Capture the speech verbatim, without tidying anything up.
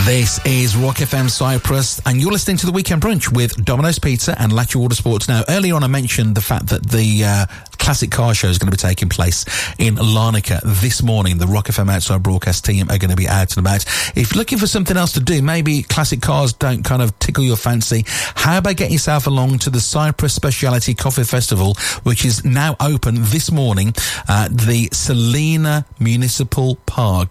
This is Rock F M Cyprus, and you're listening to The Weekend Brunch with Domino's Pizza and Latch Water Sports. Now, earlier on I mentioned the fact that the uh, Classic Car Show is going to be taking place in Larnaca this morning. The Rock F M Outside broadcast team are going to be out and about. If you're looking for something else to do, maybe classic cars don't kind of tickle your fancy, how about getting yourself along to the Cyprus Speciality Coffee Festival, which is now open this morning at the Selina Municipal Park.